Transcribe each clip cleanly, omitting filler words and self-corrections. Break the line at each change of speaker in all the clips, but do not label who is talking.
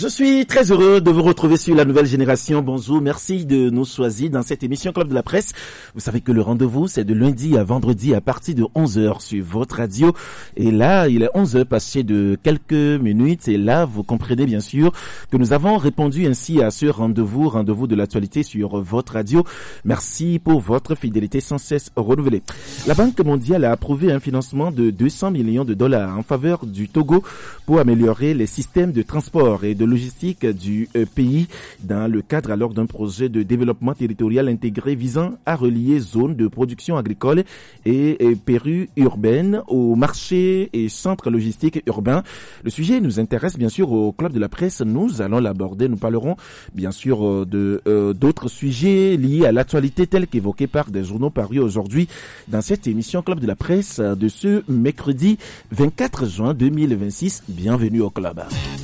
Je suis très heureux de vous retrouver sur la nouvelle génération. Bonjour, merci de nous choisir dans cette émission Club de la Presse. Vous savez que le rendez-vous, c'est de lundi à vendredi à partir de 11h sur votre radio. Et là, il est 11h passé de quelques minutes. Et là, vous comprenez bien sûr que nous avons répondu ainsi à ce rendez-vous de l'actualité sur votre radio. Merci pour votre fidélité sans cesse renouvelée. La Banque mondiale a approuvé un financement de 200 millions de dollars en faveur du Togo pour améliorer les systèmes de transport et de logistique du pays dans le cadre alors d'un projet de développement territorial intégré visant à relier zones de production agricole et périurbaine aux marchés et centres logistiques urbains. Le sujet nous intéresse bien sûr au Club de la Presse. Nous allons l'aborder. Nous parlerons bien sûr d'autres sujets liés à l'actualité telle qu'évoquée par des journaux parus aujourd'hui dans cette émission Club de la Presse de ce mercredi 24 juin 2026. Bienvenue au club.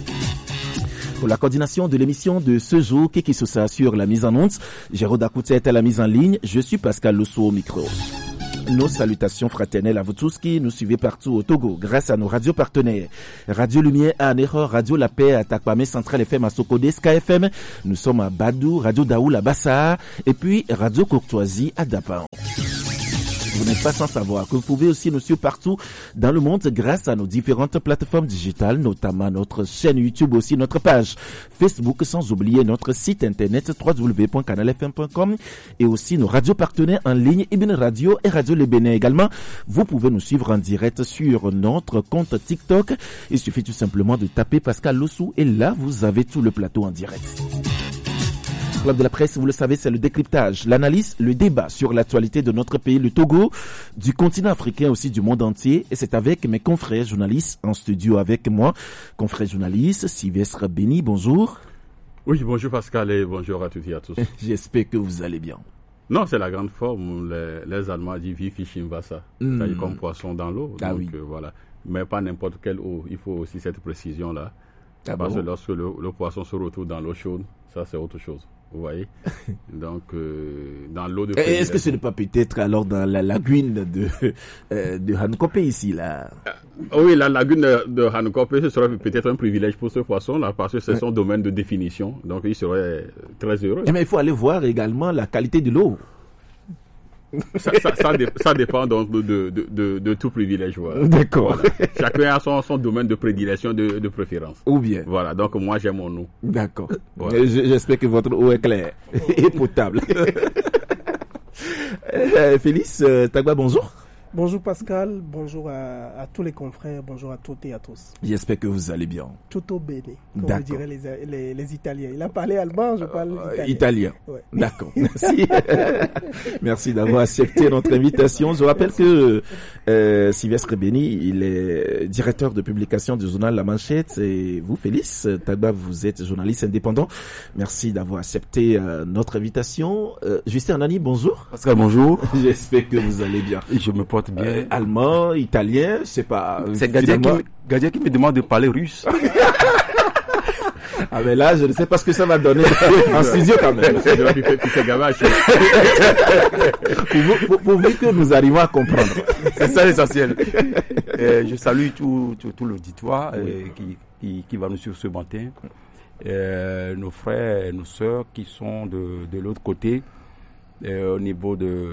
Pour la coordination de l'émission de ce jour, Kiki Sousa sur la mise en onde, Jérôme Dakoutet à la mise en ligne, je suis Pascal Losso au micro. Nos salutations fraternelles à vous tous qui nous suivez partout au Togo grâce à nos radios partenaires. Radio Lumière à Anéro, Radio La Paix à Takpamé, Central FM à Sokode, Sky FM. Nous sommes à Badou, Radio Daoul à Bassa et puis Radio Courtoisie à Dapan. Vous n'êtes pas sans savoir que vous pouvez aussi nous suivre partout dans le monde grâce à nos différentes plateformes digitales, notamment notre chaîne YouTube, aussi notre page Facebook, sans oublier notre site internet www.canalfm.com et aussi nos radios partenaires en ligne, Ibn Radio et Radio Le Bénin également. Vous pouvez nous suivre en direct sur notre compte TikTok. Il suffit tout simplement de taper Pascal Lossou et là, vous avez tout le plateau en direct. Club de la Presse, vous le savez, c'est le décryptage, l'analyse, le débat sur l'actualité de notre pays, le Togo, du continent africain aussi du monde entier. Et c'est avec mes confrères journalistes en studio avec moi. Confrères journalistes, Sylvestre Béni, bonjour.
Oui, bonjour Pascal et bonjour à toutes et à tous.
J'espère que vous allez bien.
Non, c'est la grande forme. Les Allemands disent « Wie Fisch im Wasser », c'est-à-dire comme poisson dans l'eau.
Ah
donc,
oui.
Voilà. Mais pas n'importe quelle eau. Il faut aussi cette précision-là. Parce que lorsque le poisson se retrouve dans l'eau chaude, ça c'est autre chose. Vous voyez. Donc, dans l'eau de...
Est-ce que ce n'est pas peut-être alors dans la lagune de Hankope ici, là?
Oui, la lagune de Hankope, ce serait peut-être un privilège pour ce poisson-là, parce que c'est son domaine de définition. Donc, il serait très heureux.
Mais il faut aller voir également la qualité de l'eau.
Ça dépend donc de tout privilège. Voilà.
D'accord.
Voilà. Chacun a son domaine de prédilection, de préférence.
Ou bien.
Voilà, donc moi j'aime mon eau.
D'accord.
Voilà.
J'espère que votre eau est claire et potable. Félix Tagba, bonjour.
Bonjour Pascal, bonjour à tous les confrères, bonjour à toutes et à tous.
J'espère que vous allez bien.
Tutto bene, comme vous diraient les Italiens. Il a parlé allemand, je parle
italien.
Ouais.
D'accord, merci. Merci d'avoir accepté notre invitation. Je rappelle que Sylvestre Béni, il est directeur de publication du journal La Manchette. Et vous, Félix Tagba, vous êtes journaliste indépendant. Merci d'avoir accepté notre invitation. Justin Anani, bonjour.
Pascal, bonjour.
J'espère que vous allez bien.
Je me porte bien.
Allemand, italien, je sais pas.
C'est Gadier qui me demande de parler russe.
Ah mais là, je ne sais pas ce que ça va donner en studio quand même. Pourvu que nous arrivons à comprendre.
C'est ça l'essentiel. Je salue tout l'auditoire qui va nous suivre ce matin. Nos frères et nos sœurs qui sont de l'autre côté, au niveau de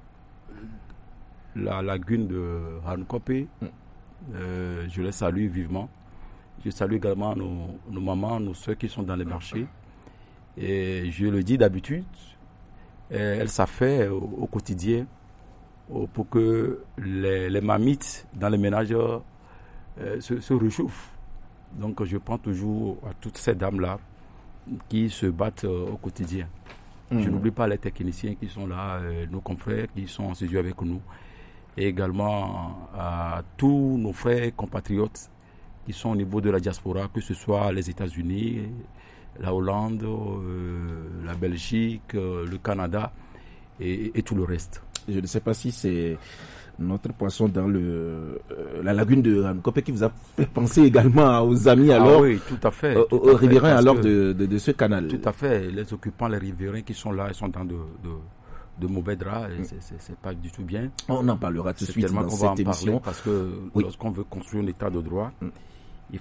la lagune de Hankope. Je les salue vivement. Je salue également nos mamans, nos soeurs qui sont dans les marchés. Et je le dis d'habitude, elles s'affairent au quotidien pour que les mamites dans les ménages se réchauffent. Donc je pense toujours à toutes ces dames-là qui se battent au quotidien. Je n'oublie pas les techniciens qui sont là, nos confrères qui sont en studio avec nous. Et également à tous nos frères compatriotes qui sont au niveau de la diaspora, que ce soit les États-Unis, la Hollande, la Belgique, le Canada et tout le reste.
Je ne sais pas si c'est notre poisson dans la lagune de Hankope qui vous a fait penser également aux amis alors.
Ah oui, tout à fait.
Aux riverains alors de ce canal.
Tout à fait. Les occupants, les riverains qui sont là, ils sont dans de mauvais draps, et c'est pas du tout bien.
On en parlera tout de suite dans cette émission.
Parce que lorsqu'on veut construire un état de droit, il faut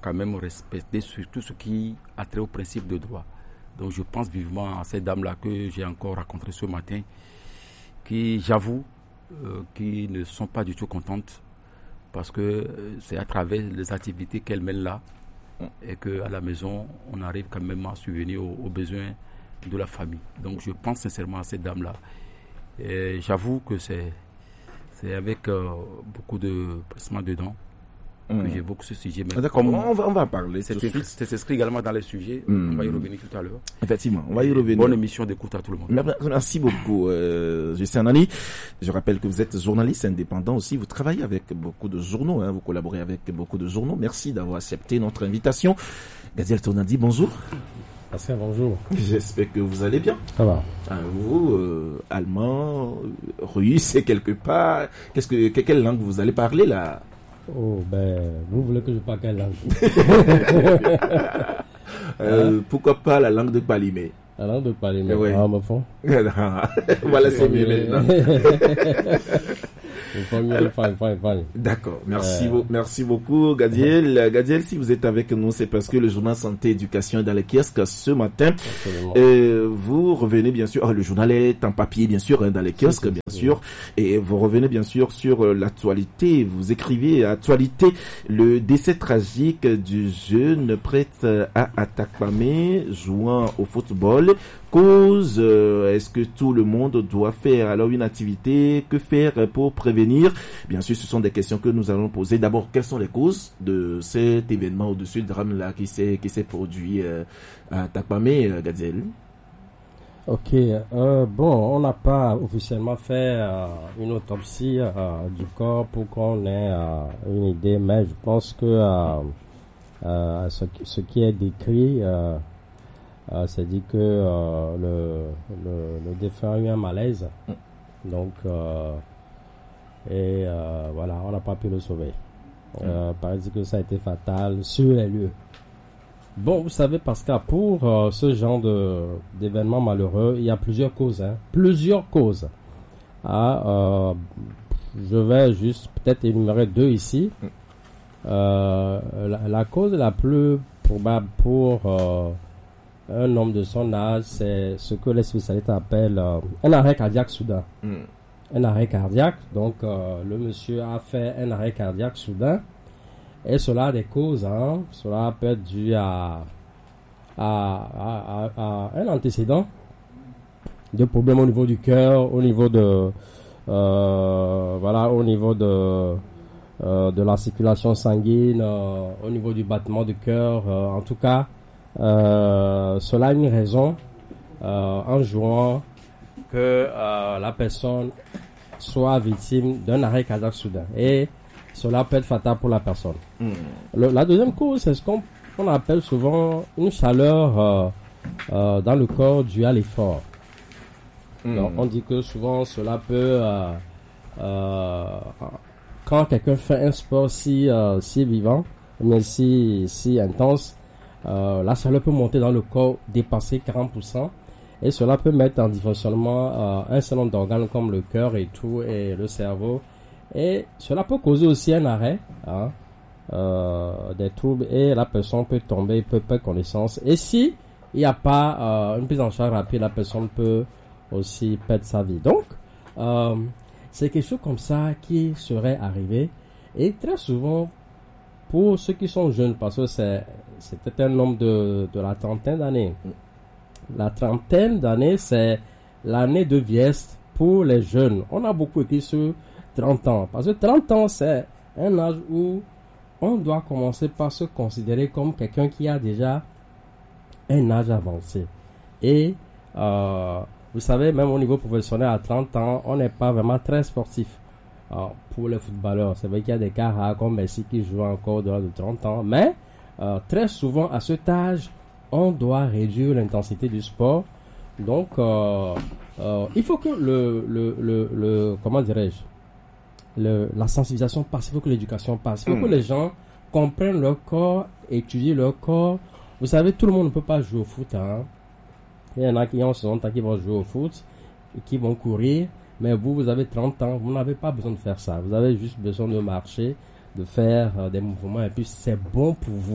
quand même respecter tout ce qui a trait au principe de droit. Donc je pense vivement à ces dames-là que j'ai encore rencontrées ce matin, qui, j'avoue, qui ne sont pas du tout contentes parce que c'est à travers les activités qu'elles mènent là et qu'à la maison, on arrive quand même à subvenir aux besoins de la famille. Donc je pense sincèrement à ces dames-là. Et j'avoue que c'est avec beaucoup de pressement dedans que j'évoque ce sujet. Mais
d'accord, on va en parler.
C'est inscrit également dans les sujets. On va y revenir tout à l'heure.
Effectivement, on va y revenir.
Bonne émission d'écoute à tout le monde.
Merci beaucoup, Justin Nani. Je rappelle que vous êtes journaliste indépendant aussi. Vous travaillez avec beaucoup de journaux, vous collaborez avec beaucoup de journaux. Merci d'avoir accepté notre invitation. Gadiel Tonandi, bonjour.
Pascal, bonjour.
J'espère que vous allez bien.
Ça va.
Vous, allemand, russe, quelque part. Quelle langue vous allez parler là?
Oh, vous voulez que je parle quelle langue?
Pourquoi pas la langue de Palimé?
La langue de Palimé,
oui.
me fond.
Voilà, c'est mieux maintenant. D'accord, merci beaucoup Gadiel. Gadiel, si vous êtes avec nous, c'est parce que le journal Santé Éducation est dans les kiosques ce matin. Vous revenez bien sûr, le journal est en papier bien sûr, dans les kiosques bien sûr, et vous revenez bien sûr sur l'actualité. Vous écrivez actualité, le décès tragique du jeune prêtre à Atakpamé jouant au football. Cause, est-ce que tout le monde doit faire alors une activité? Que faire pour prévenir? Bien sûr, ce sont des questions que nous allons poser. D'abord, quelles sont les causes de cet événement ou de ce drame-là qui s'est produit à Tapamé, Gadiel?
Ok, on n'a pas officiellement fait une autopsie du corps pour qu'on ait une idée, mais je pense que ce qui est décrit, c'est dit que le défunt a eu un malaise, donc voilà, on n'a pas pu le sauver. Paraît que ça a été fatal sur les lieux. Bon, vous savez, Pascal, pour ce genre d'événements malheureux, il y a plusieurs causes, plusieurs causes. Je vais juste peut-être énumérer deux ici. La cause la plus probable pour un homme de son âge, c'est ce que les spécialistes appellent un arrêt cardiaque soudain. Un arrêt cardiaque, donc le monsieur a fait un arrêt cardiaque soudain, et cela a des causes. Cela peut être dû à un antécédent de problèmes au niveau du cœur, au niveau de la circulation sanguine, au niveau du battement du cœur. En tout cas, cela a une raison en jouant que la personne soit victime d'un arrêt cardiaque soudain, et cela peut être fatal pour la personne. La deuxième cause, c'est ce qu'on appelle souvent une chaleur dans le corps due à l'effort. Donc, on dit que souvent cela peut quand quelqu'un fait un sport si vivant, mais si intense, la chaleur peut monter dans le corps, dépasser 40%, et cela peut mettre en dysfonctionnement un certain nombre d'organes comme le cœur et tout, et le cerveau, et cela peut causer aussi un arrêt, des troubles, et la personne peut tomber, peut perdre connaissance, et si il n'y a pas une prise en charge rapide, la personne peut aussi perdre sa vie. Donc c'est quelque chose comme ça qui serait arrivé, et très souvent pour ceux qui sont jeunes, parce que c'est peut-être un homme de la trentaine d'années. La trentaine d'années, c'est l'année de vieillesse pour les jeunes. On a beaucoup écrit sur 30 ans, parce que 30 ans, c'est un âge où on doit commencer par se considérer comme quelqu'un qui a déjà un âge avancé. Et vous savez, même au niveau professionnel, à 30 ans, on n'est pas vraiment très sportif. Pour les footballeurs, c'est vrai qu'il y a des cas rares comme Messi qui joue encore au-delà de 30 ans, mais très souvent à cet âge, on doit réduire l'intensité du sport. Donc, il faut que comment dirais-je, la sensibilisation passe, il faut que l'éducation passe, il faut que les gens comprennent leur corps, étudient leur corps. Vous savez, tout le monde ne peut pas jouer au foot. Il y en a qui ont 60 ans qui vont jouer au foot, et qui vont courir. Mais vous avez 30 ans, vous n'avez pas besoin de faire ça. Vous avez juste besoin de marcher, de faire des mouvements, et puis c'est bon pour vous.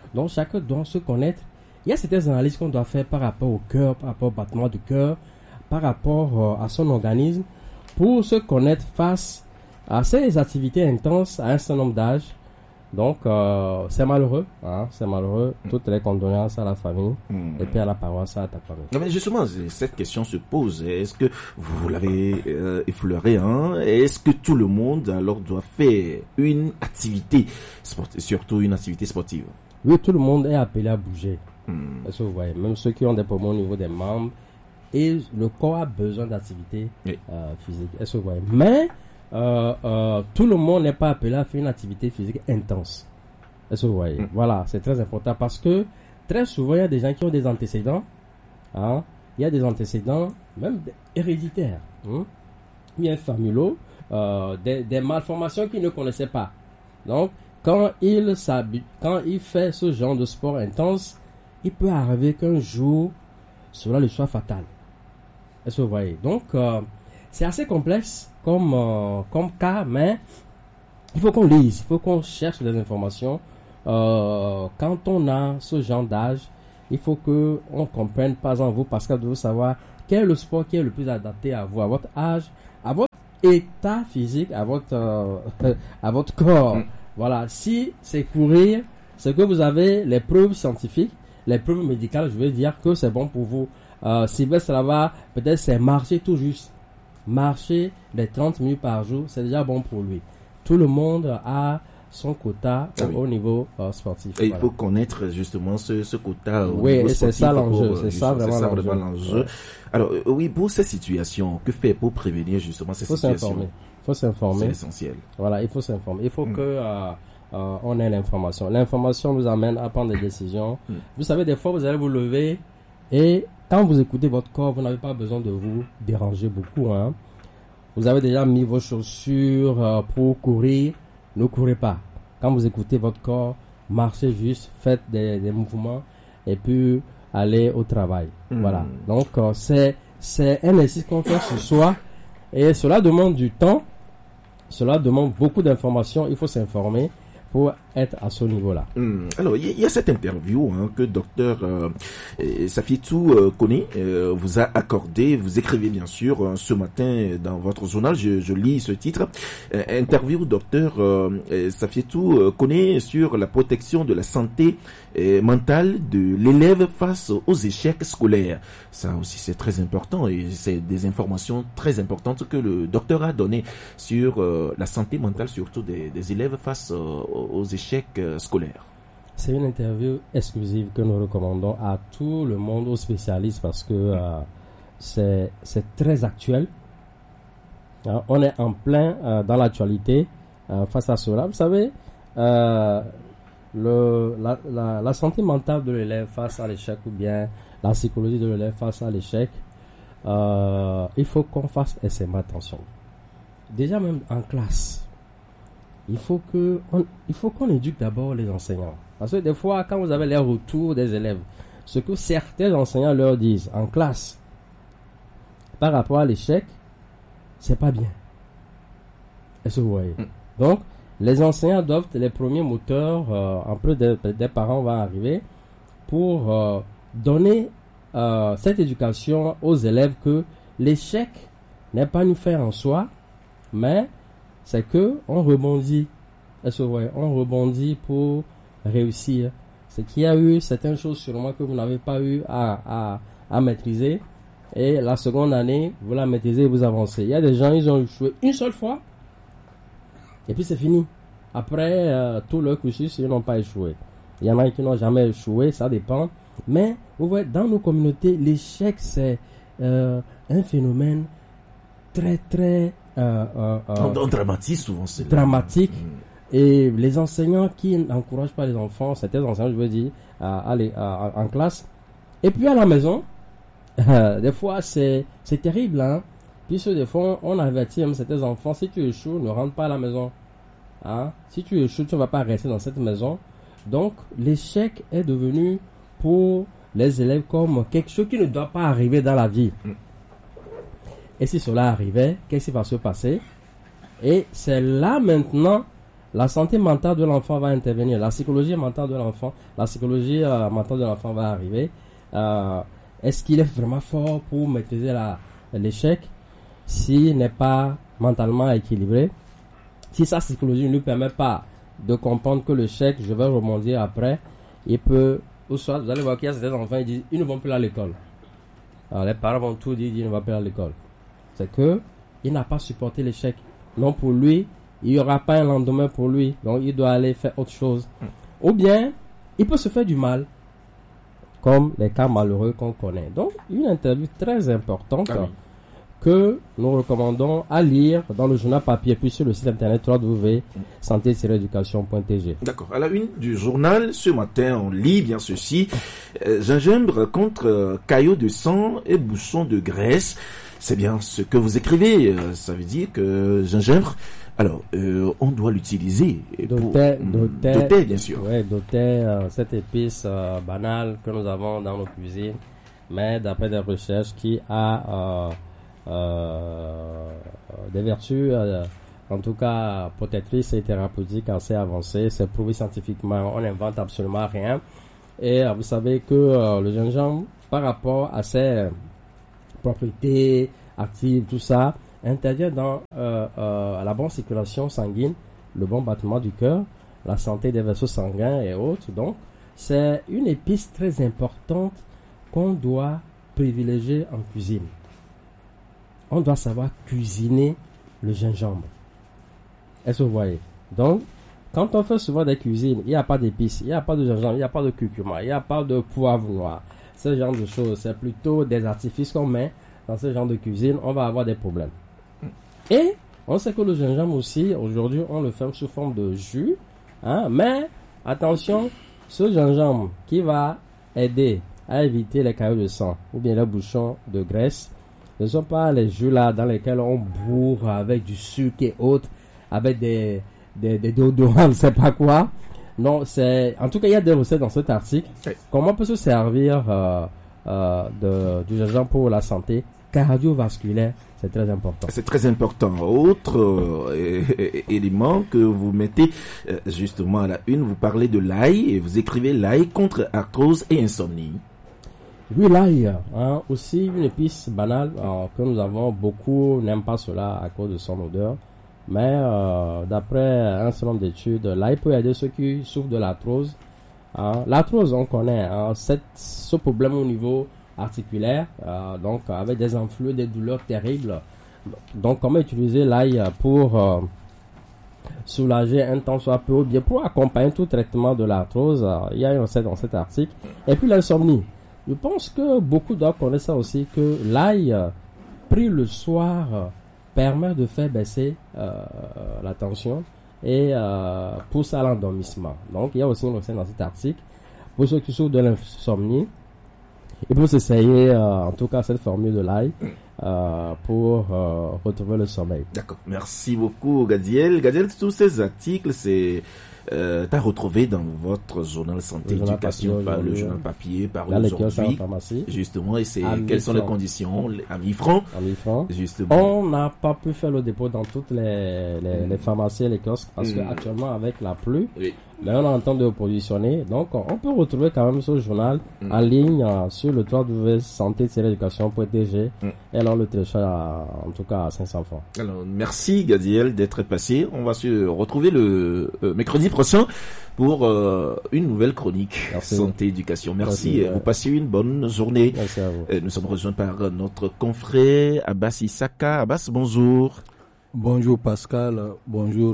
Donc chacun doit se connaître. Il y a certaines analyses qu'on doit faire par rapport au cœur, par rapport au battement du cœur, par rapport à son organisme, pour se connaître face à ces activités intenses à un certain nombre d'âges. Donc c'est malheureux, hein, c'est malheureux. Toutes les condoléances à la famille et puis à la paroisse, à ta famille.
Non, mais justement, cette question se pose. Est-ce que vous l'avez effleuré, hein? Est-ce que tout le monde alors doit faire une activité sportive, surtout une activité sportive?
Oui, tout le monde est appelé à bouger. Est-ce que vous voyez, même ceux qui ont des poumons au niveau des membres, et le corps a besoin d'activité physique. Est-ce que vous voyez? Mais tout le monde n'est pas appelé à faire une activité physique intense. Est-ce que vous voyez? Voilà, c'est très important parce que très souvent, il y a des gens qui ont des antécédents. Hein? Il y a des antécédents, même héréditaires, bien familiaux, des malformations qu'ils ne connaissaient pas. Donc, quand il fait ce genre de sport intense, il peut arriver qu'un jour, cela lui soit fatal. Est-ce que vous voyez? Donc, c'est assez complexe comme cas, mais il faut qu'on lise, il faut qu'on cherche des informations. Quand on a ce genre d'âge, il faut qu'on comprenne pas en vous, parce que vous devez savoir quel est le sport qui est le plus adapté à vous, à votre âge, à votre état physique, à votre corps. Voilà, si c'est courir, c'est que vous avez les preuves scientifiques, les preuves médicales, je veux dire que c'est bon pour vous. Sylvestre là-bas, peut-être c'est marcher tout juste. Marcher les 30 minutes par jour, c'est déjà bon pour lui. Tout le monde a son quota au niveau sportif.
Et il faut connaître justement ce quota au
niveau
sportif.
C'est ça l'enjeu. C'est ça vraiment
l'enjeu. Alors, oui, pour ces situations, que faire pour prévenir justement ces situations?
Il faut s'informer.
C'est essentiel.
Voilà, il faut s'informer. Il faut que on ait l'information. L'information nous amène à prendre des décisions. Vous savez, des fois, vous allez vous lever et quand vous écoutez votre corps, vous n'avez pas besoin de vous déranger beaucoup. Hein. Vous avez déjà mis vos chaussures pour courir. Ne courez pas. Quand vous écoutez votre corps, marchez juste, faites des mouvements et puis allez au travail. Voilà. Donc, c'est un exercice qu'on fait sur soi et cela demande du temps. Cela demande beaucoup d'informations. Il faut s'informer pour être à ce niveau-là.
Alors, il y a cette interview que docteur Safietou Kone vous a accordé. Vous écrivez bien sûr ce matin dans votre journal, je lis ce titre. Interview docteur Safietou Kone sur la protection de la santé mentale de l'élève face aux échecs scolaires. Ça aussi c'est très important et c'est des informations très importantes que le docteur a données sur la santé mentale surtout des élèves face aux échecs scolaires.
C'est une interview exclusive que nous recommandons à tout le monde, aux spécialistes, parce que c'est très actuel. On est en plein dans l'actualité face à cela. Vous savez, la santé mentale de l'élève face à l'échec ou bien la psychologie de l'élève face à l'échec, il faut qu'on fasse extrêmement attention. Déjà même en classe. Il faut qu'on éduque d'abord les enseignants. Parce que des fois, quand vous avez les retours des élèves, ce que certains enseignants leur disent en classe par rapport à l'échec, c'est pas bien. Est-ce que vous voyez? Donc, les enseignants doivent être les premiers moteurs, en plus des parents vont arriver, pour donner cette éducation aux élèves que l'échec n'est pas une fin en soi, mais c'est que on rebondit. Est-ce que vous voyez? On rebondit pour réussir. C'est qu'il y a eu certaines choses sûrement que vous n'avez pas eu à maîtriser. Et la seconde année, vous la maîtrisez et vous avancez. Il y a des gens, ils ont échoué une seule fois. Et puis c'est fini. Après, tout leur cursus, ils n'ont pas échoué. Il y en a qui n'ont jamais échoué, ça dépend. Mais, vous voyez, dans nos communautés, l'échec, c'est un phénomène très, très...
on dramatise souvent.
Dramatique. Et les enseignants qui n'encouragent pas les enfants, certains enseignants, je veux dire, à aller en classe. Et puis à la maison, des fois, c'est terrible. Hein? Puisque des fois, on avertit même certains enfants, si tu échoues, ne rentre pas à la maison. Hein? Si tu échoues, tu ne vas pas rester dans cette maison. Donc, l'échec est devenu pour les élèves comme quelque chose qui ne doit pas arriver dans la vie. Et si cela arrivait, qu'est-ce qui va se passer? Et c'est là maintenant la santé mentale de l'enfant va intervenir, la psychologie mentale de l'enfant va arriver. Est-ce qu'il est vraiment fort pour maîtriser l'échec s'il n'est pas mentalement équilibré? Si sa psychologie ne lui permet pas de comprendre que l'échec, je vais rebondir après, il peut, ou soit vous allez voir qu'il y a certains enfants qui disent ils ne vont plus à l'école. Alors les parents vont tout dire, ils ne vont plus à l'école. C'est que il n'a pas supporté l'échec. Non, pour lui, il n'y aura pas un lendemain pour lui. Donc il doit aller faire autre chose. Ou bien, il peut se faire du mal, comme les cas malheureux qu'on connaît. Donc, une interview très importante que nous recommandons à lire dans le journal papier, puis sur le site internet www.santé-education.tg.
D'accord. À la une du journal, ce matin, on lit bien ceci. Gingembre contre caillots de sang et bouchons de graisse. C'est bien ce que vous écrivez. Ça veut dire que gingembre, alors, on doit l'utiliser.
Doté,
bien sûr.
Oui, doté, cette épice banale que nous avons dans nos cuisines, mais d'après des recherches qui a des vertus, en tout cas protectrices et thérapeutiques assez avancées. C'est prouvé scientifiquement, on n'invente absolument rien. Et vous savez que le gingembre, par rapport à ses propriétés actives, tout ça, intervient dans la bonne circulation sanguine, le bon battement du cœur, la santé des vaisseaux sanguins et autres. Donc, c'est une épice très importante qu'on doit privilégier en cuisine. On doit savoir cuisiner le gingembre. Est-ce que vous voyez? Donc, quand on fait souvent des cuisines, il n'y a pas d'épices, il n'y a pas de gingembre, il n'y a pas de curcuma, il n'y a pas de poivre noir. Ce genre de choses, c'est plutôt des artifices qu'on met dans ce genre de cuisine, on va avoir des problèmes. Et on sait que le gingembre aussi, aujourd'hui, on le fait sous forme de jus. Mais attention, ce gingembre qui va aider à éviter les caillots de sang ou bien les bouchons de graisse, ne sont pas les jus là dans lesquels on bourre avec du sucre et autres, avec des déodorants, je ne sais pas quoi. Non, en tout cas, il y a des recettes dans cet article. Comment on peut se servir du gingembre pour la santé cardiovasculaire? C'est très important.
C'est très important. Autre élément que vous mettez justement à la une, vous parlez de l'ail et vous écrivez l'ail contre arthrose et insomnie.
Oui, l'ail, aussi une épice banale que nous avons, beaucoup n'aiment pas cela à cause de son odeur. Mais d'après un certain nombre d'études, l'ail peut aider ceux qui souffrent de l'arthrose. L'arthrose, on connaît ce problème au niveau articulaire, donc avec des enflures, des douleurs terribles. Donc comment utiliser l'ail pour soulager un temps soit peu ou bien pour accompagner tout traitement de l'arthrose. Il y a une recette dans cet article. Et puis l'insomnie. Je pense que beaucoup doivent connaître ça aussi, que l'ail pris le soir permet de faire baisser la tension et pousse à l'endormissement. Donc il y a aussi une recette dans cet article pour ceux qui souffrent de l'insomnie. Il faut s'essayer, en tout cas, cette formule de l'ail pour retrouver le sommeil.
D'accord. Merci beaucoup, Gadiel. Gadiel, tous ces articles, t'as retrouvé dans votre journal santé éducation, par le journal papier, par aujourd'hui. Justement, et quelles sont les conditions à mi-franc? Justement.
On n'a pas pu faire le dépôt dans toutes les pharmacies et les kiosques parce que actuellement, avec la pluie, là, on est en train de positionner. Donc, on peut retrouver quand même ce journal en ligne sur le www.santé-education.tg et alors le télécharge en tout cas à 500 francs.
Alors, merci Gadiel d'être passé. On va se retrouver le mercredi prochain pour une nouvelle chronique santé éducation. Merci. Vous passez une bonne journée.
Merci à vous.
Nous sommes rejoints par notre confrère Abbas Issaka. Abbas, bonjour.
Bonjour Pascal. Bonjour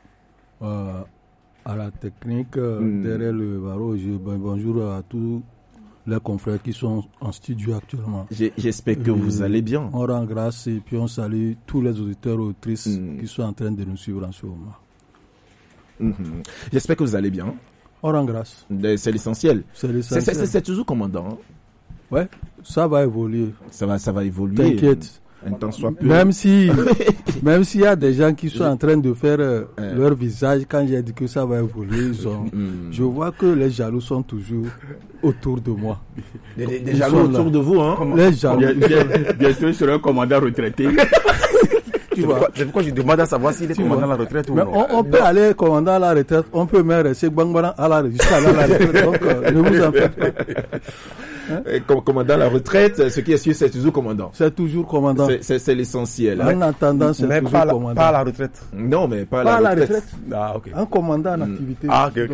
à la technique derrière le barreau. Bonjour à tous les confrères qui sont en studio actuellement.
J'espère que vous allez bien.
On rend grâce et puis on salue tous les auditeurs et auditrices qui sont en train de nous suivre en ce moment.
J'espère que vous allez bien.
On rend grâce.
C'est l'essentiel.
C'est
toujours commandant.
Ouais, ça va évoluer.
Ça va évoluer.
T'inquiète. Même s'il y a des gens qui sont en train de faire leur visage, quand j'ai dit que ça va évoluer, je vois que les jaloux sont toujours autour de moi.
Des jaloux autour de vous, hein?
Les jaloux.
Bien sûr, je serai un commandant retraité.
Tu C'est pourquoi je demande à savoir s'il est commandant à la retraite ou
non. On peut aller commandant à la retraite, on peut même rester Bangbaran jusqu'à la retraite. Donc, ne vous en faites pas.
Commandant à la retraite, ce qui est sûr, c'est toujours commandant.
C'est toujours commandant.
C'est l'essentiel.
En attendant, c'est toujours commandant.
Pas à la retraite.
Non, mais pas à la retraite.
Ah, ok.
Un commandant en activité.
Ah, ok.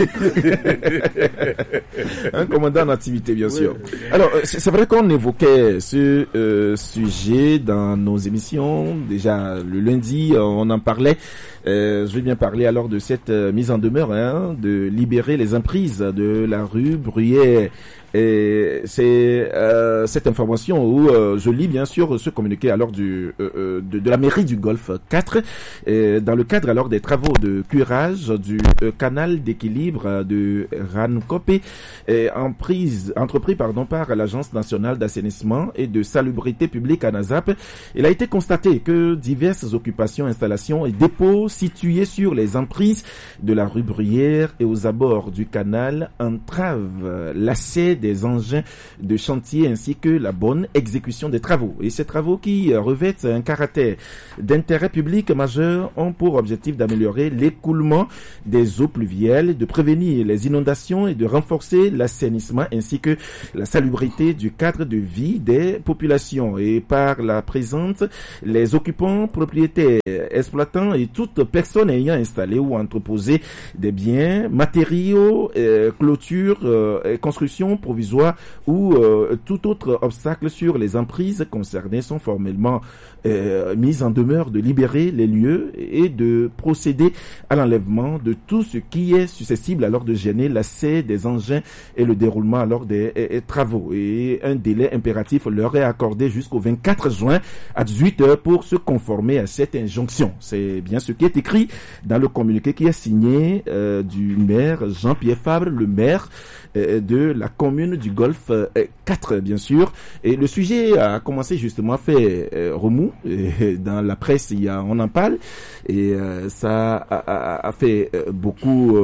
Un commandant en activité, bien sûr. Alors, c'est vrai qu'on évoquait ce sujet dans nos émissions. Déjà, le lundi, on en parlait. Je vais bien parler alors de cette mise en demeure, de libérer les emprises de la rue Bruyère. Et c'est cette information où je lis bien sûr ce communiqué alors de la mairie du Golfe 4 dans le cadre alors des travaux de curage du canal d'équilibre de Rankopé entrepris par l'Agence nationale d'assainissement et de salubrité publique ANASAP. Il a été constaté que diverses occupations, installations et dépôts situés sur les emprises de la rue Bruyère et aux abords du canal entravent l'accès des engins de chantier ainsi que la bonne exécution des travaux. Et ces travaux qui revêtent un caractère d'intérêt public majeur ont pour objectif d'améliorer l'écoulement des eaux pluviales, de prévenir les inondations et de renforcer l'assainissement ainsi que la salubrité du cadre de vie des populations. Et par la présente, les occupants, propriétaires, exploitants et toute personne ayant installé ou entreposé des biens, matériaux, clôtures, constructions provisoires ou tout autre obstacle sur les emprises concernées sont formellement mis en demeure de libérer les lieux et de procéder à l'enlèvement de tout ce qui est susceptible alors de gêner l'accès des engins et le déroulement alors des travaux. Et un délai impératif leur est accordé jusqu'au 24 juin à 18h pour se conformer à cette injonction. C'est bien ce qui est écrit dans le communiqué qui est signé du maire Jean-Pierre Fabre, le maire de la commune du Golfe 4, bien sûr. Et le sujet a commencé justement à faire remous. Et dans la presse, on en parle. Et ça a fait beaucoup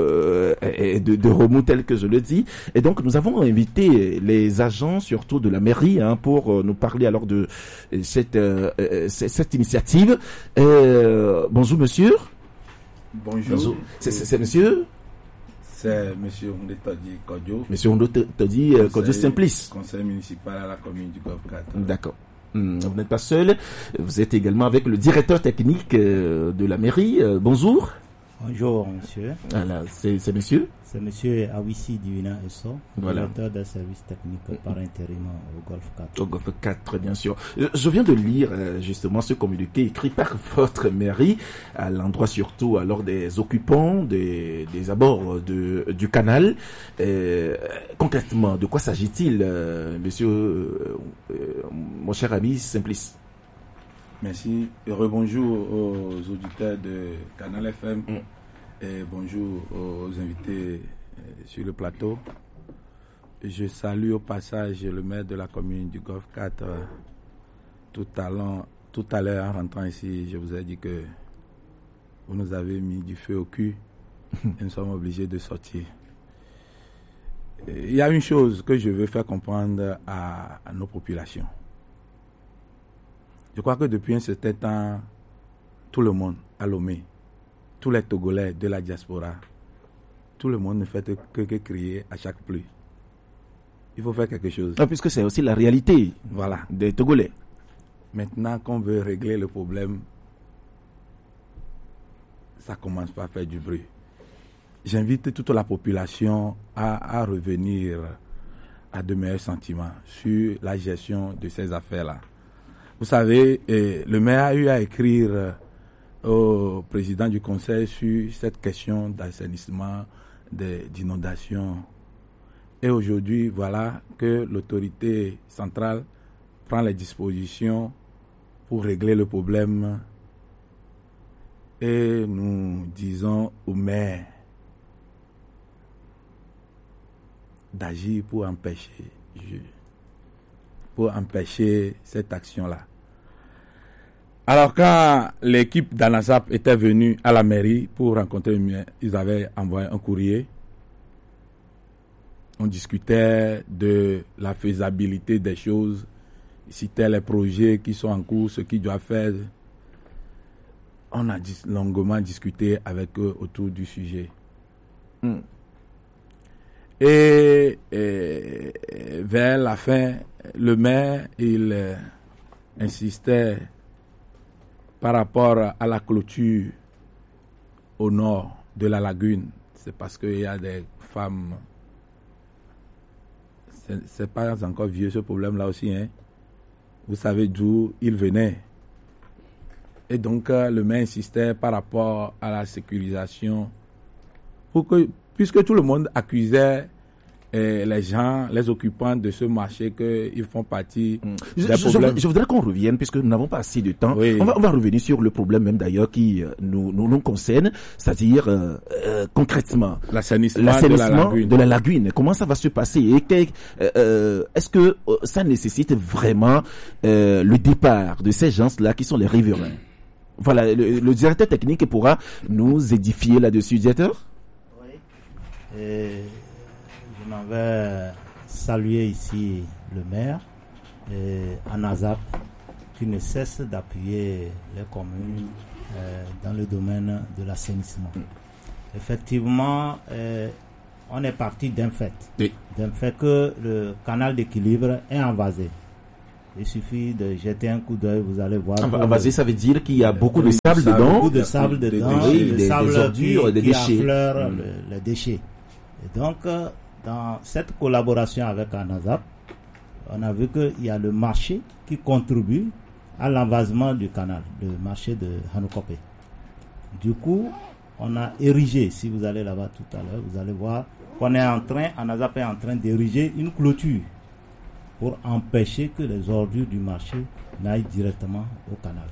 de remous tels que je le dis. Et donc, nous avons invité les agents, surtout de la mairie, pour nous parler alors de cette initiative. Bonjour, monsieur.
Bonjour.
C'est monsieur?
C'est monsieur Ondé Todi Kodjo.
Monsieur Ondé Todi Kodjo Simplice.
Conseil municipal à la commune du Golfe 4.
D'accord. Vous n'êtes pas seul. Vous êtes également avec le directeur technique de la mairie. Bonjour.
Bonjour, monsieur.
Voilà, c'est monsieur?
C'est monsieur Awissi Divina Esso,
voilà.
Directeur des services techniques par intérim au Golfe 4.
Au Golfe 4, bien sûr. Je viens de lire justement ce communiqué écrit par votre mairie à l'endroit surtout alors des occupants des abords du canal. Concrètement, de quoi s'agit-il, monsieur, mon cher ami Simplice?
Merci. Rebonjour aux auditeurs de Canal FM et bonjour aux invités sur le plateau. Je salue au passage le maire de la commune du Golfe 4. Tout à l'heure, en rentrant ici, je vous ai dit que vous nous avez mis du feu au cul et nous sommes obligés de sortir. Il y a une chose que je veux faire comprendre à nos populations. Je crois que depuis un certain temps, tout le monde à Lomé, tous les Togolais de la diaspora, tout le monde ne fait que crier à chaque pluie. Il faut faire quelque chose.
Puisque c'est aussi la réalité des Togolais.
Maintenant qu'on veut régler le problème, ça commence par faire du bruit. J'invite toute la population à revenir à de meilleurs sentiments sur la gestion de ces affaires-là. Vous savez, le maire a eu à écrire au président du conseil sur cette question d'assainissement, d'inondation. Et aujourd'hui, voilà que l'autorité centrale prend les dispositions pour régler le problème. Et nous disons au maire d'agir pour empêcher cette action-là. Alors, quand l'équipe d'ANASAP était venue à la mairie pour rencontrer le maire, ils avaient envoyé un courrier. On discutait de la faisabilité des choses, ils citaient les projets qui sont en cours, ce qu'ils doivent faire. on a longuement discuté avec eux autour du sujet. Et vers la fin, le maire, il insistait par rapport à la clôture au nord de la lagune. C'est parce qu'il y a des femmes. C'est pas encore vieux ce problème-là aussi, hein. Vous savez d'où il venait. Et donc, le maire insistait par rapport à la sécurisation. Puisque tout le monde accusait les gens, les occupants de ce marché, qu'ils font partie des problèmes.
Je voudrais qu'on revienne, puisque nous n'avons pas assez de temps.
Oui.
On va revenir sur le problème même d'ailleurs qui nous concerne, c'est-à-dire concrètement l'assainissement de la lagune. Comment ça va se passer? Et est-ce que ça nécessite vraiment le départ de ces gens-là qui sont les riverains? Voilà, le directeur technique pourra nous édifier là-dessus, directeur.
Oui. Je m'en vais saluer ici le maire Anazap qui ne cesse d'appuyer les communes dans le domaine de l'assainissement. Effectivement, on est parti d'un fait.
Oui.
D'un fait que le canal d'équilibre est envasé. Il suffit de jeter un coup d'œil, vous allez voir.
Envasé, ça veut dire qu'il y a beaucoup de sable dedans.
Beaucoup de sable dedans,
des ordures, des déchets.
Qui affleure les déchets. Et donc, dans cette collaboration avec ANAZAP, on a vu qu'il y a le marché qui contribue à l'envasement du canal, le marché de Hanokopé. Du coup, on a érigé, si vous allez là-bas tout à l'heure, vous allez voir qu'on est ANAZAP est en train d'ériger une clôture pour empêcher que les ordures du marché n'aillent directement au canal.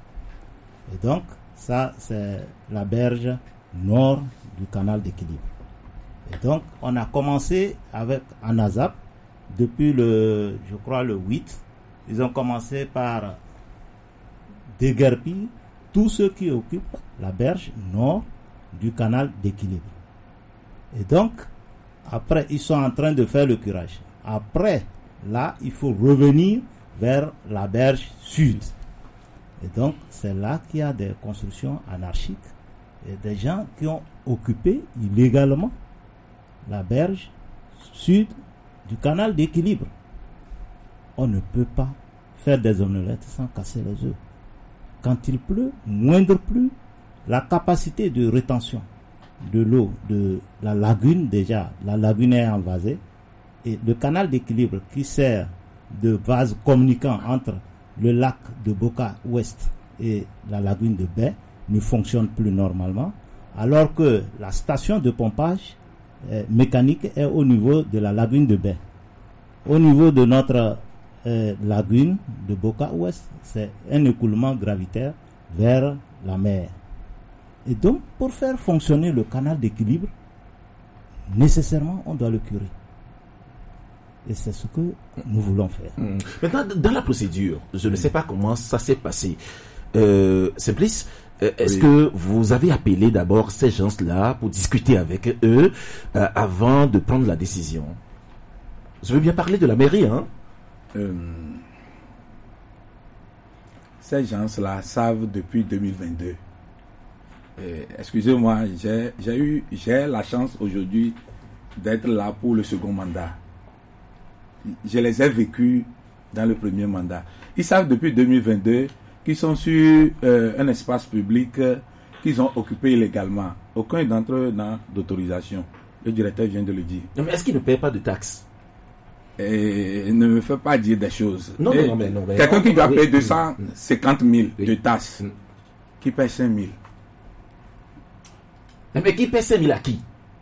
Et donc, ça, c'est la berge nord du canal d'équilibre. Et donc, on a commencé avec ANAZAP depuis le 8. Ils ont commencé par déguerpir tous ceux qui occupent la berge nord du canal d'équilibre. Et donc, après, ils sont en train de faire le curage. Après, là, il faut revenir vers la berge sud. Et donc, c'est là qu'il y a des constructions anarchiques et des gens qui ont occupé illégalement la berge sud du canal d'équilibre. On ne peut pas faire des omelettes sans casser les œufs. Quand il pleut, moindre pluie, la capacité de rétention de l'eau de la lagune, déjà, la lagune est envasée, et le canal d'équilibre qui sert de vase communicant entre le lac de Boka Ouest et la lagune de Baie ne fonctionne plus normalement, alors que la station de pompage mécanique est au niveau de la lagune de Baie. Au niveau de notre lagune de Boka Ouest, c'est un écoulement gravitaire vers la mer. Et donc, pour faire fonctionner le canal d'équilibre, nécessairement, on doit le curer. Et c'est ce que nous voulons faire.
Maintenant, dans la procédure, je ne sais pas comment ça s'est passé. Simplice, est-ce que vous avez appelé d'abord ces gens-là pour discuter avec eux avant de prendre la décision? Je veux bien parler de la mairie, hein?
Ces gens-là savent depuis 2022. Excusez-moi, j'ai la chance aujourd'hui d'être là pour le second mandat. Je les ai vécus dans le premier mandat. Ils savent depuis 2022 qu'ils sont sur un espace public qu'ils ont occupé illégalement. Aucun d'entre eux n'a d'autorisation. Le directeur vient de le dire.
Mais est-ce qu'ils ne paient pas de taxes?
Et ne me fait pas dire des choses.
Non,
quelqu'un qui doit payer 250 000 de taxes, qui paye 5 000.
Mais qui paie 5 000 à qui?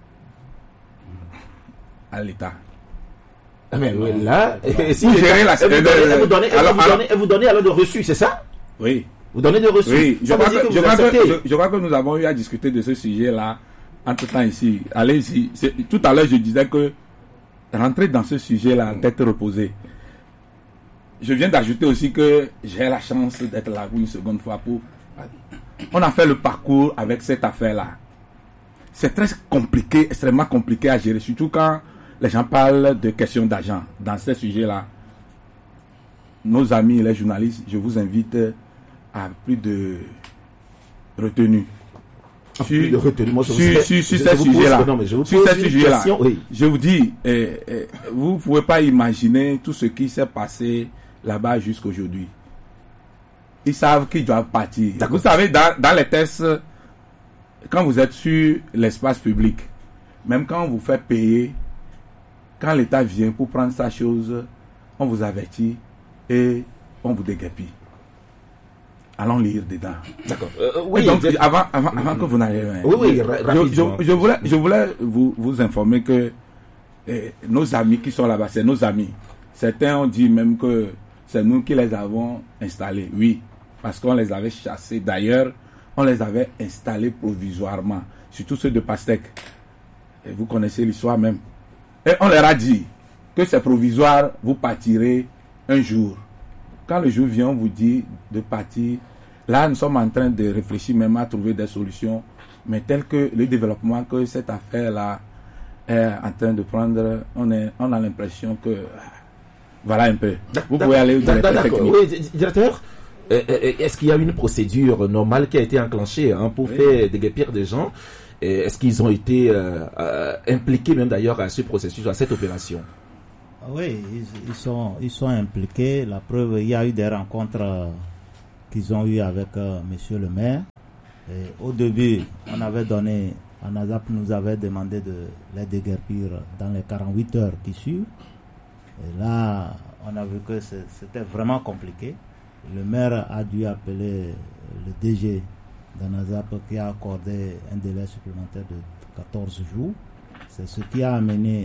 À l'État.
Mais là, si
vous gérez la
vous donnez alors de reçus, c'est ça?
Oui.
Vous donnez de reçus?
Oui. Je crois que nous avons eu à discuter de ce sujet-là entre-temps ici. Allez ici. Tout à l'heure, je disais que rentrer dans ce sujet-là, d'être reposé. Je viens d'ajouter aussi que j'ai la chance d'être là une seconde fois pour... On a fait le parcours avec cette affaire-là. C'est très compliqué, extrêmement compliqué à gérer, surtout quand les gens parlent de questions d'argent. Dans ces sujets-là, nos amis, les journalistes, je vous invite à plus de retenu.
Sur ces
sujets-là, je vous dis, vous ne pouvez pas imaginer tout ce qui s'est passé là-bas jusqu'aujourd'hui. Ils savent qu'ils doivent partir. Vous savez, dans les tests, quand vous êtes sur l'espace public, même quand on vous fait payer, quand l'État vient pour prendre sa chose, on vous avertit et on vous déguerpit. Allons lire dedans.
D'accord.
Oui, donc, avant que vous n'alliez je voulais vous informer que nos amis qui sont là-bas, c'est nos amis. Certains ont dit même que c'est nous qui les avons installés. Oui, parce qu'on les avait chassés. D'ailleurs, on les avait installés provisoirement, surtout ceux de Pastèque. Et vous connaissez l'histoire même. Et on leur a dit que c'est provisoire, vous partirez un jour. Quand le jour vient, on vous dit de partir. Là, nous sommes en train de réfléchir même à trouver des solutions, mais tel que le développement que cette affaire-là est en train de prendre, on a l'impression que... Voilà un peu. Vous pouvez aller au directeur technique.
Oui, directeur, est-ce qu'il y a une procédure normale qui a été enclenchée pour faire déguerpir des gens? Est-ce qu'ils ont été impliqués même d'ailleurs à ce processus, à cette opération?
Oui, ils sont impliqués. La preuve, il y a eu des rencontres qu'ils ont eues avec monsieur le maire. Et au début, ANASAP nous avait demandé de les déguerpir dans les 48 heures qui suivent. Et là, on a vu que c'était vraiment compliqué. Le maire a dû appeler le DG d'ANASAP qui a accordé un délai supplémentaire de 14 jours. C'est ce qui a amené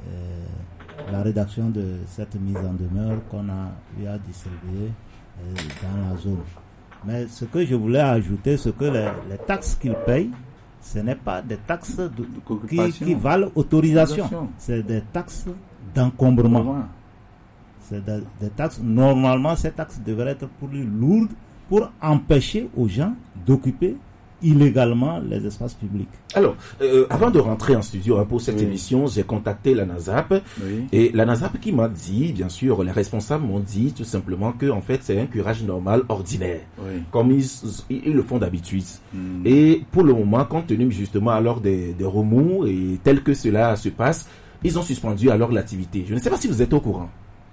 la rédaction de cette mise en demeure qu'on a eu à distribuer dans la zone. Mais ce que je voulais ajouter, c'est que les taxes qu'ils payent, ce n'est pas des taxes qui valent autorisation. C'est des taxes d'encombrement. C'est des taxes. Normalement, ces taxes devraient être plus lourdes pour empêcher aux gens d'occuper illégalement les espaces publics.
Alors, avant de rentrer en studio pour cette émission, j'ai contacté l'ANASAP et l'ANASAP qui m'a dit, bien sûr, les responsables m'ont dit tout simplement que en fait c'est un curage normal, ordinaire, comme ils le font d'habitude. Et pour le moment, compte tenu justement alors des remous et tel que cela se passe, ils ont suspendu alors l'activité. Je ne sais pas si vous êtes au courant.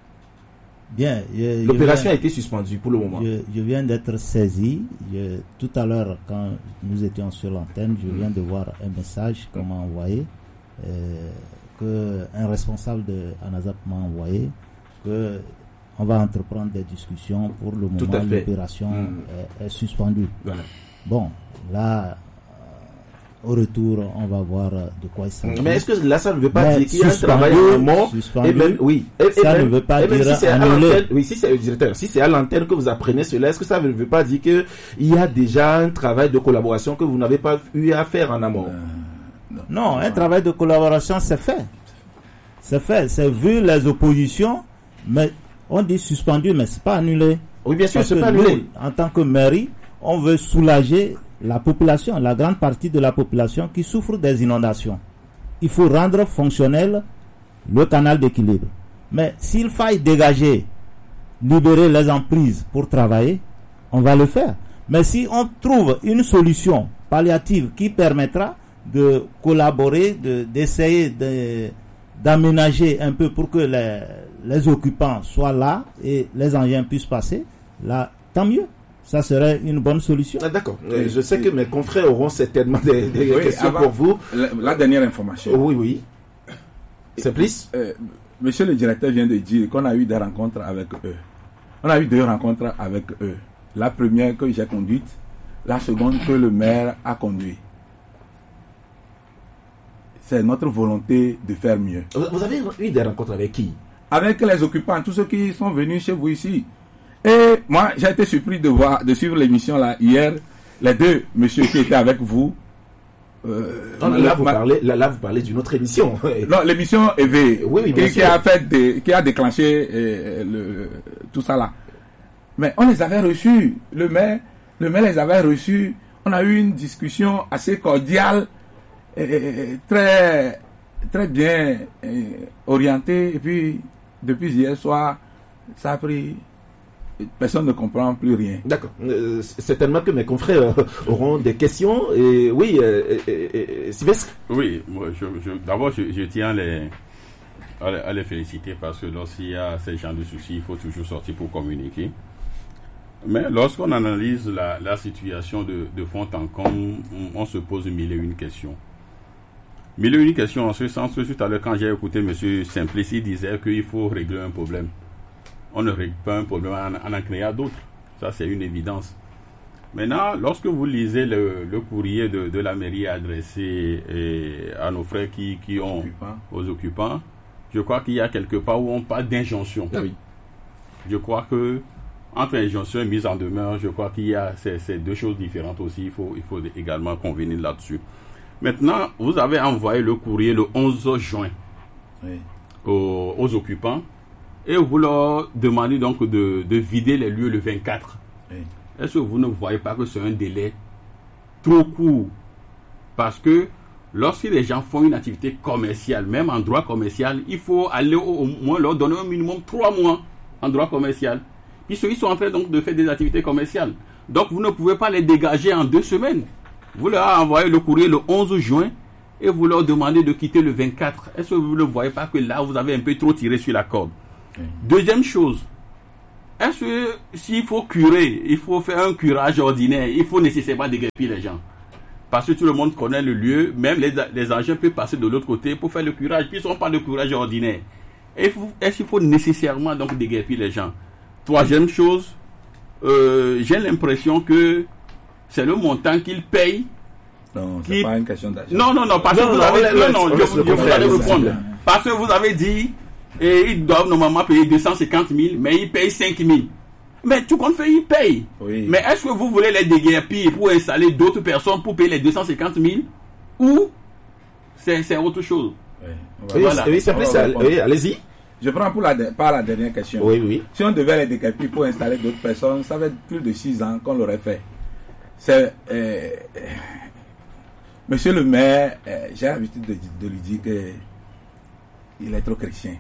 Bien.
L'opération a été suspendue pour le moment.
Je viens d'être saisi. Tout à l'heure, quand nous étions sur l'antenne, je viens de voir un message qu'on m'a envoyé, qu'un responsable de ANASAP m'a envoyé, qu'on va entreprendre des discussions. Pour le moment, l'opération est suspendue.
Voilà.
Bon, là... Au retour, on va voir de quoi il s'agit.
Mais est-ce que là, ça ne veut pas dire qu'il y a un travail en amont et même,
ça ne veut pas dire annuler.
Oui, si c'est le directeur, si c'est à l'antenne que vous apprenez cela, est-ce que ça ne veut pas dire qu'il y a déjà un travail de collaboration que vous n'avez pas eu à faire en amont?
Non, un travail de collaboration, c'est fait. C'est fait. C'est vu les oppositions, mais on dit suspendu, mais c'est pas annulé.
Oui, bien sûr, c'est pas annulé.
Nous, en tant que mairie, on veut soulager la population, la grande partie de la population qui souffre des inondations. Il faut rendre fonctionnel le canal d'équilibre. Mais s'il faille dégager, libérer les emprises pour travailler, on va le faire. Mais si on trouve une solution palliative qui permettra de collaborer, d'essayer d'aménager un peu pour que les occupants soient là et les engins puissent passer, là, tant mieux. Ça serait une bonne solution.
Ah, d'accord. Je sais que mes confrères auront certainement des questions pour vous.
La dernière information.
Oui. Simplice.
Monsieur le directeur vient de dire qu'on a eu des rencontres avec eux. On a eu 2 rencontres avec eux. La première que j'ai conduite, la seconde que le maire a conduite. C'est notre volonté de faire mieux.
Vous avez eu des rencontres avec qui?
Avec les occupants, tous ceux qui sont venus chez vous ici. Et moi, j'ai été surpris de suivre l'émission là hier. Les 2 messieurs qui étaient avec vous.
Là, vous parlez d'une autre émission.
Non, l'émission EV, qui a déclenché tout ça là. Mais on les avait reçus. Le maire les avait reçus. On a eu une discussion assez cordiale, très, très bien orientée. Et puis, depuis hier soir, ça a pris personne ne comprend plus rien.
D'accord. Certainement que mes confrères auront des questions. Et oui, Sylvestre.
Oui, moi, d'abord, je tiens à les féliciter parce que lorsqu'il y a ces genres de soucis, il faut toujours sortir pour communiquer. Mais lorsqu'on analyse la situation de fond en comble, on se pose mille et une questions. Mille et une questions en ce sens que tout à l'heure, quand j'ai écouté M. Simplice, il disait qu'il faut régler un problème. On ne règle pas un problème en créant d'autres. Ça, c'est une évidence. Maintenant, lorsque vous lisez le courrier de la mairie adressé à nos frères aux occupants, je crois qu'il y a quelque part où on parle d'injonction.
Oui.
Je crois que entre injonction et mise en demeure, je crois qu'il y a ces deux choses différentes aussi. Il faut également convenir là-dessus. Maintenant, vous avez envoyé le courrier le 11 juin aux occupants et vous leur demandez donc de vider les lieux le 24. Oui. Est-ce que vous ne voyez pas que c'est un délai trop court? Parce que lorsque les gens font une activité commerciale, même en droit commercial, il faut aller au moins leur donner un minimum 3 mois en droit commercial. Ils sont en train donc de faire des activités commerciales. Donc vous ne pouvez pas les dégager en 2 semaines. Vous leur avez envoyé le courrier le 11 juin et vous leur demandez de quitter le 24. Est-ce que vous ne voyez pas que là, vous avez un peu trop tiré sur la corde? Deuxième chose, est-ce que s'il faut curer, il faut faire un curage ordinaire, il faut nécessairement déguerpir les gens? Parce que tout le monde connaît le lieu, même les engins peuvent passer de l'autre côté pour faire le curage, puis ils ne sont pas de curage ordinaire. Est-ce qu'il faut nécessairement donc déguerpir les gens? Troisième chose, j'ai l'impression que c'est le montant qu'ils payent.
Non, c'est pas une question d'argent.
Non, parce que vous allez répondre. Parce que vous avez dit, ils doivent normalement payer 250 000, mais ils payent 5 000. Mais tout compte fait, ils payent. Oui. Mais est-ce que vous voulez les déguerpir pour installer d'autres personnes pour payer les 250 000 ou c'est autre chose?
Oui, voilà. Oui, allez-y.
Je prends par la dernière question.
Oui.
Si on devait les déguerpir pour installer d'autres personnes, ça fait plus de 6 ans qu'on l'aurait fait. Monsieur le maire, j'ai l'habitude de lui dire qu'il est trop chrétien.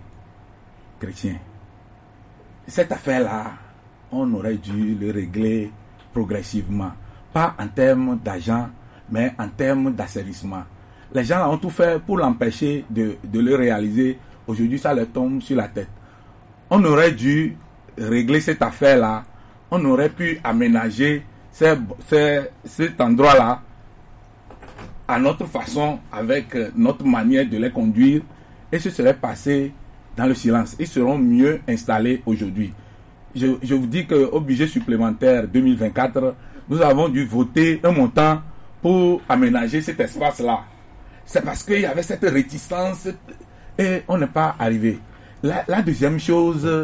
Cette affaire-là, on aurait dû le régler progressivement. Pas en termes d'argent, mais en termes d'assainissement. Les gens ont tout fait pour l'empêcher de le réaliser. Aujourd'hui, ça leur tombe sur la tête. On aurait dû régler cette affaire-là. On aurait pu aménager cet endroit-là à notre façon, avec notre manière de les conduire. Et ce serait passé dans le silence. Ils seront mieux installés aujourd'hui. Je vous dis qu'au budget supplémentaire 2024, nous avons dû voter un montant pour aménager cet espace-là. C'est parce qu'il y avait cette réticence et on n'est pas arrivé. La deuxième chose,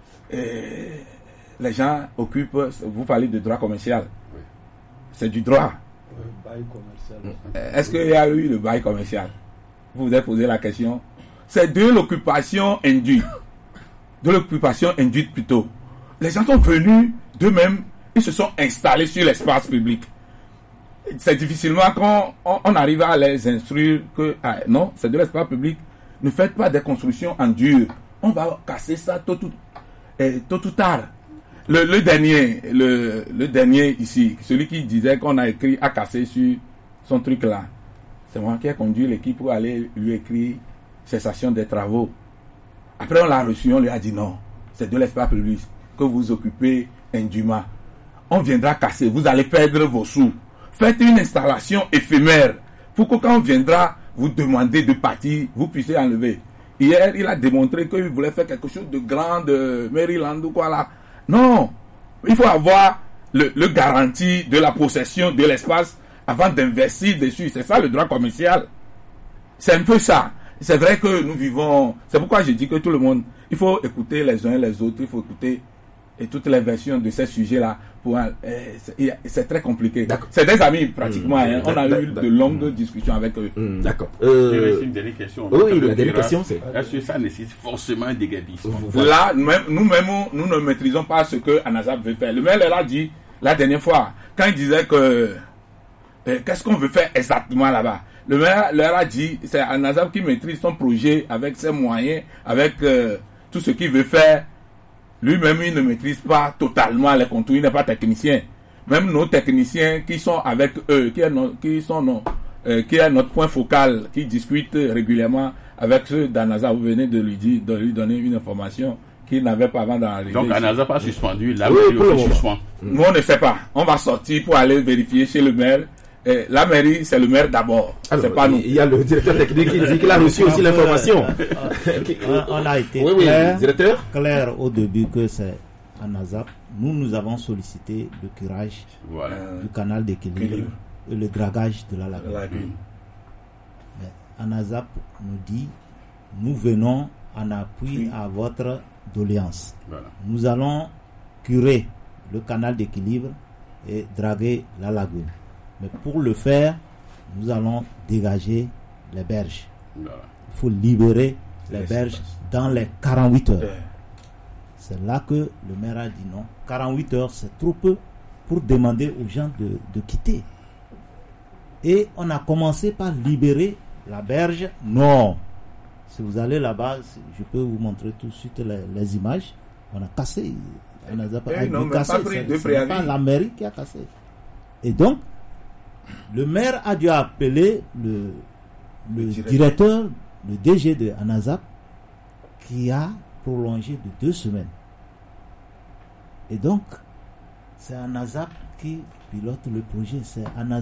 les gens occupent, vous parlez de droit commercial. Oui. C'est du droit.
Bail commercial.
Est-ce qu'il y a eu le bail commercial? Vous vous avez posé la question. C'est de l'occupation induite. De l'occupation induite plutôt. Les gens sont venus d'eux-mêmes, ils se sont installés sur l'espace public. C'est difficilement qu'on arrive à les instruire que non, c'est de l'espace public. Ne faites pas des constructions en dur. On va casser ça tôt ou tard. Le dernier ici, celui qui disait qu'on a écrit à casser sur son truc là, c'est moi qui ai conduit l'équipe pour aller lui écrire cessation des travaux. Après on l'a reçu, on lui a dit non, c'est de l'espace public que vous occupez indûment. On viendra casser, vous allez perdre vos sous. Faites une installation éphémère pour que quand on viendra vous demander de partir, vous puissiez enlever. Hier, il a démontré qu'il voulait faire quelque chose de grand de Maryland ou quoi là. Non, il faut avoir le garantie de la possession de l'espace avant d'investir dessus. C'est ça le droit commercial. C'est un peu ça. C'est vrai que nous vivons... C'est pourquoi je dis que tout le monde... Il faut écouter les uns et les autres. Il faut écouter toutes les versions de ces sujets-là. C'est très compliqué. D'accord. C'est des amis pratiquement. On a eu de longues discussions avec eux.
D'accord.
J'ai une dernière question.
Oui, la dernière question, c'est...
Est-ce que ça nécessite forcément un déguerpissement?
Là, nous-mêmes, nous ne maîtrisons pas ce que ANASAP veut faire. Le maire leur a dit la dernière fois, quand il disait que... qu'est-ce qu'on veut faire exactement là-bas? Le maire leur a dit, c'est ANASAP qui maîtrise son projet avec ses moyens, avec tout ce qu'il veut faire. lui-même, il ne maîtrise pas totalement les contours, il n'est pas technicien. Même nos techniciens qui sont avec eux, qui est notre point focal, qui discutent régulièrement avec ceux d'ANASA, vous venez de lui donner une information qu'il n'avait pas avant d'arriver.
Donc ANASA pas suspendu, la
Oui,
mairie aussi suspend.
Nous, on ne sait pas. On va sortir pour aller vérifier chez le maire. La mairie, c'est le maire d'abord. C'est pas nous.
Il y a le directeur technique qui dit qu'il a reçu aussi l'information.
On a été clair au début que c'est ANASA. Nous avons sollicité le curage du canal d'équilibre et le dragage de la lagune. Mais ANASA nous dit, nous venons en appui à votre doléance.
Voilà.
Nous allons curer le canal d'équilibre et draguer la lagune. Mais pour le faire, nous allons dégager les berges.
Voilà.
Il faut libérer les berges dans les 48 heures. C'est là que le maire a dit non. 48 heures, c'est trop peu pour demander aux gens de quitter. Et on a commencé par libérer la berge nord. Si vous allez là-bas, je peux vous montrer tout de suite les images. On a cassé. On a cassé. C'est pas la mairie qui a cassé. Et donc, le maire a dû appeler le directeur, le DG de ANASAP, qui a prolongé de 2 semaines. Et donc, c'est ANASAP qui pilote le projet. C'est ANASAP